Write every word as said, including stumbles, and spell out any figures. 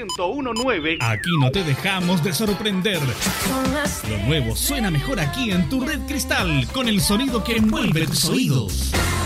ciento uno punto nueve. Aquí no te dejamos de sorprender. Lo nuevo suena mejor aquí en tu Red Cristal, con el sonido que envuelve tus oídos.